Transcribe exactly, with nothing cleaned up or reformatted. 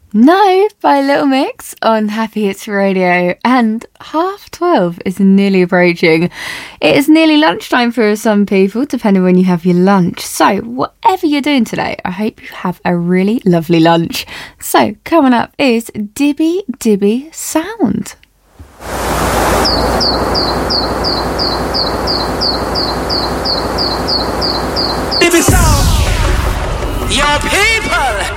No, by Little Mix on Happy Hits Radio, and half twelve is nearly approaching. It is nearly lunchtime for some people, depending when you have your lunch. So, whatever you're doing today, I hope you have a really lovely lunch. So, coming up is Dibby Dibby Sound. Dibby Sound, your people.